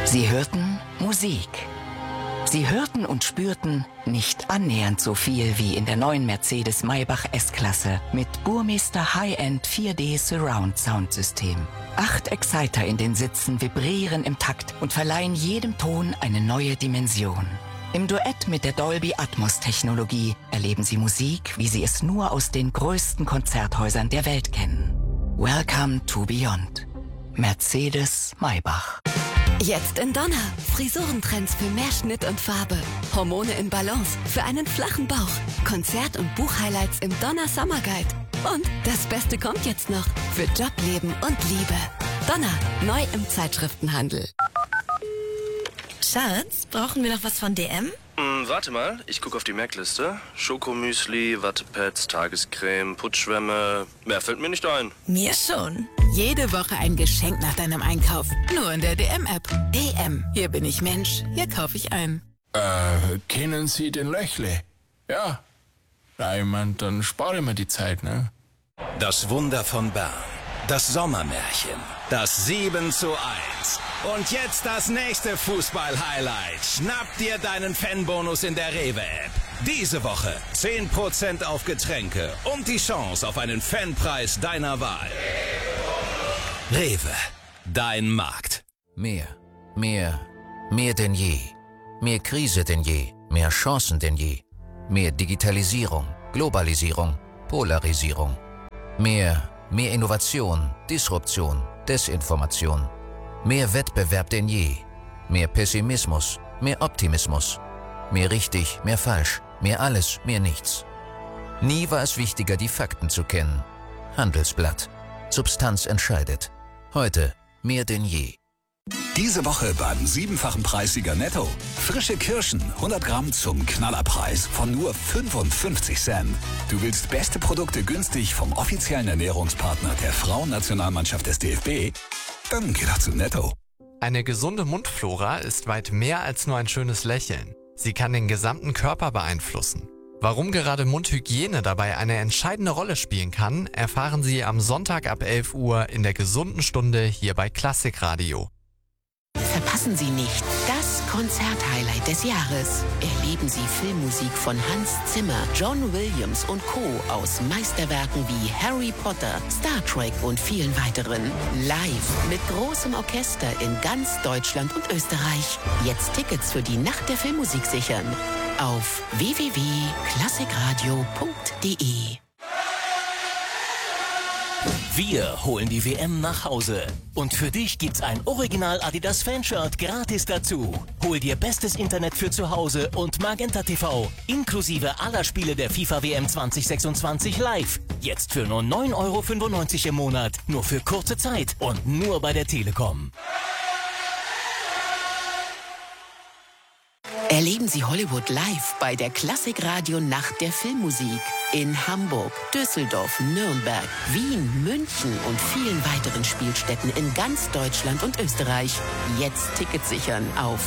Sie hörten Musik. Sie hörten und spürten nicht annähernd so viel wie in der neuen Mercedes-Maybach S-Klasse mit Burmester High-End 4D Surround Soundsystem. 8 Exciter in den Sitzen vibrieren im Takt und verleihen jedem Ton eine neue Dimension. Im Duett mit der Dolby Atmos Technologie erleben Sie Musik, wie Sie es nur aus den größten Konzerthäusern der Welt kennen. Welcome to Beyond. Mercedes-Maybach. Jetzt in Donner. Frisurentrends für mehr Schnitt und Farbe. Hormone in Balance für einen flachen Bauch. Konzert- und Buchhighlights im Donner Summer Guide. Und das Beste kommt jetzt noch. Für Job, Leben und Liebe. Donner. Neu im Zeitschriftenhandel. Schatz, brauchen wir noch was von DM? Warte mal, ich gucke auf die Merkliste. Schokomüsli, Wattepads, Tagescreme, Putzschwämme. Mehr fällt mir nicht ein. Mir schon. Jede Woche ein Geschenk nach deinem Einkauf. Nur in der DM-App. DM. Hier bin ich Mensch. Hier kaufe ich ein. Kennen Sie den Löchle? Ja. Na, ich mein, dann spare ich mir die Zeit, ne? Das Wunder von Bern. Das Sommermärchen. Das 7:1. Und jetzt das nächste Fußball-Highlight. Schnapp dir deinen Fanbonus in der Rewe-App. Diese Woche 10% auf Getränke und die Chance auf einen Fanpreis deiner Wahl. Rewe. Dein Markt. Mehr denn je. Mehr Krise denn je. Mehr Chancen denn je. Mehr Digitalisierung, Globalisierung, Polarisierung. Mehr Innovation, Disruption, Desinformation. Mehr Wettbewerb denn je. Mehr Pessimismus, mehr Optimismus. Mehr richtig, mehr falsch, mehr alles, mehr nichts. Nie war es wichtiger, die Fakten zu kennen. Handelsblatt. Substanz entscheidet. Heute mehr denn je. Diese Woche beim 7-fachen Preissieger Netto. Frische Kirschen, 100 Gramm zum Knallerpreis von nur 55 Cent. Du willst beste Produkte günstig vom offiziellen Ernährungspartner der Frauennationalmannschaft des DFB? Dann geh doch zu Netto. Eine gesunde Mundflora ist weit mehr als nur ein schönes Lächeln. Sie kann den gesamten Körper beeinflussen. Warum gerade Mundhygiene dabei eine entscheidende Rolle spielen kann, erfahren Sie am Sonntag ab 11 Uhr in der gesunden Stunde hier bei Klassikradio. Verpassen Sie nicht das Konzerthighlight des Jahres. Erleben Sie Filmmusik von Hans Zimmer, John Williams und Co. aus Meisterwerken wie Harry Potter, Star Trek und vielen weiteren. Live mit großem Orchester in ganz Deutschland und Österreich. Jetzt Tickets für die Nacht der Filmmusik sichern. Auf www.klassikradio.de. Wir holen die WM nach Hause. Und für dich gibt's ein Original Adidas Fanshirt gratis dazu. Hol dir bestes Internet für zu Hause und Magenta TV. Inklusive aller Spiele der FIFA WM 2026 live. Jetzt für nur 9,95 € im Monat. Nur für kurze Zeit und nur bei der Telekom. Erleben Sie Hollywood live bei der Klassikradio Nacht der Filmmusik. In Hamburg, Düsseldorf, Nürnberg, Wien, München und vielen weiteren Spielstätten in ganz Deutschland und Österreich. Jetzt Tickets sichern auf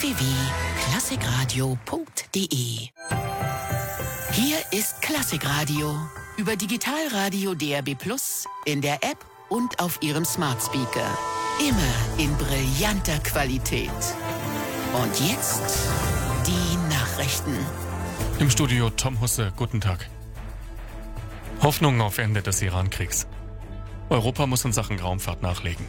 www.klassikradio.de. Hier ist Klassikradio. Über Digitalradio DAB+, in der App und auf Ihrem Smart Speaker. Immer in brillanter Qualität. Und jetzt die Nachrichten. Im Studio Tom Husse, guten Tag. Hoffnung auf Ende des Iran-Kriegs. Europa muss in Sachen Raumfahrt nachlegen.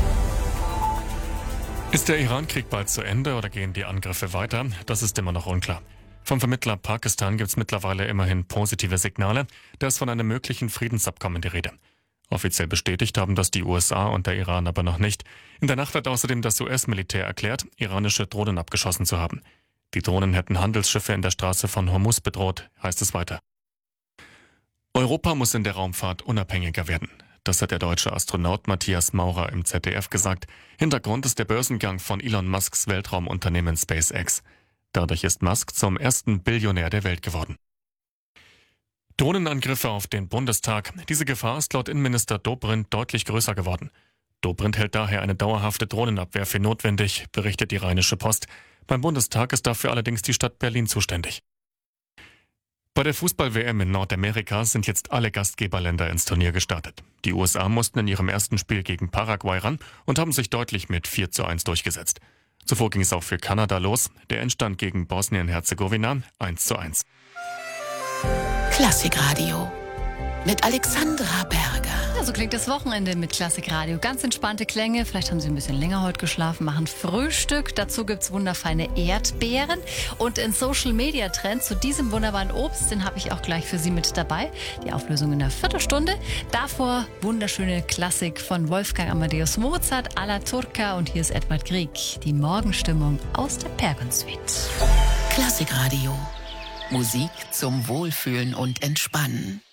Ist der Iran-Krieg bald zu Ende oder gehen die Angriffe weiter? Das ist immer noch unklar. Vom Vermittler Pakistan gibt es mittlerweile immerhin positive Signale. Da ist von einem möglichen Friedensabkommen die Rede. Offiziell bestätigt haben das die USA und der Iran aber noch nicht. In der Nacht hat außerdem das US-Militär erklärt, iranische Drohnen abgeschossen zu haben. Die Drohnen hätten Handelsschiffe in der Straße von Hormuz bedroht, heißt es weiter. Europa muss in der Raumfahrt unabhängiger werden. Das hat der deutsche Astronaut Matthias Maurer im ZDF gesagt. Hintergrund ist der Börsengang von Elon Musks Weltraumunternehmen SpaceX. Dadurch ist Musk zum ersten Billionär der Welt geworden. Drohnenangriffe auf den Bundestag. Diese Gefahr ist laut Innenminister Dobrindt deutlich größer geworden. Dobrindt hält daher eine dauerhafte Drohnenabwehr für notwendig, berichtet die Rheinische Post. Beim Bundestag ist dafür allerdings die Stadt Berlin zuständig. Bei der Fußball-WM in Nordamerika sind jetzt alle Gastgeberländer ins Turnier gestartet. Die USA mussten in ihrem ersten Spiel gegen Paraguay ran und haben sich deutlich mit 4:1 durchgesetzt. Zuvor ging es auch für Kanada los. Der Endstand gegen Bosnien-Herzegowina 1:1. Klassikradio mit Alexandra Berger. Ja, so klingt das Wochenende mit Klassikradio. Ganz entspannte Klänge. Vielleicht haben Sie ein bisschen länger heute geschlafen, machen Frühstück. Dazu gibt's wunderfeine Erdbeeren. Und in Social-Media-Trends zu diesem wunderbaren Obst, den habe ich auch gleich für Sie mit dabei. Die Auflösung in einer Viertelstunde. Davor wunderschöne Klassik von Wolfgang Amadeus Mozart, Alla Turca. Und hier ist Edward Grieg. Die Morgenstimmung aus der Pergensuite. Klassikradio. Musik zum Wohlfühlen und Entspannen.